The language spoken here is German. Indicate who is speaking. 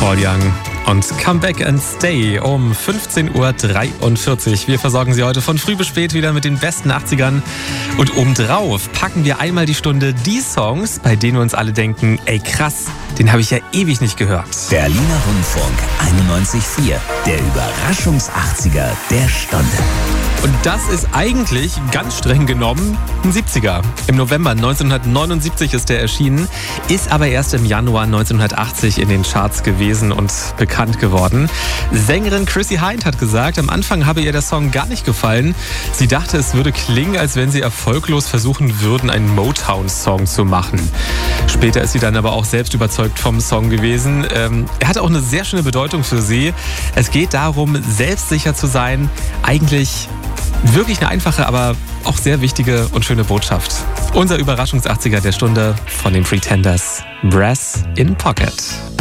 Speaker 1: Paul Young und Come Back and Stay um 15:43 Uhr. Wir versorgen Sie heute von früh bis spät wieder mit den besten 80ern. Und obendrauf packen wir einmal die Stunde die Songs, bei denen wir uns alle denken, ey krass, den habe ich ja ewig nicht gehört.
Speaker 2: Berliner Rundfunk 91,4, der Überraschungs-80er der Stunde.
Speaker 1: Und das ist eigentlich ganz streng genommen ein 70er. Im November 1979 ist der erschienen, ist aber erst im Januar 1980 in den Charts gewesen und bekannt geworden. Sängerin Chrissie Hynde hat gesagt, am Anfang habe ihr der Song gar nicht gefallen. Sie dachte, es würde klingen, als wenn sie erfolglos versuchen würden, einen Motown-Song zu machen. Später ist sie dann aber auch selbst überzeugt vom Song gewesen. Er hat auch eine sehr schöne Bedeutung für sie. Es geht darum, selbstsicher zu sein. Eigentlich wirklich eine einfache, aber auch sehr wichtige und schöne Botschaft. Unser Überraschungs-80er der Stunde von den Pretenders. Brass in Pocket.